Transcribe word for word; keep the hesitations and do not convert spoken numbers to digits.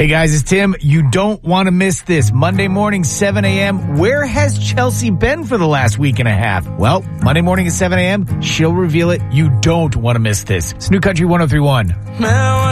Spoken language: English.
Hey guys, it's Tim. You don't want to miss this. Monday morning, seven a.m. Where has Chelsea been for the last week and a half? Well, Monday morning at seven a.m., she'll reveal it. You don't want to miss this. It's New Country one oh three point one.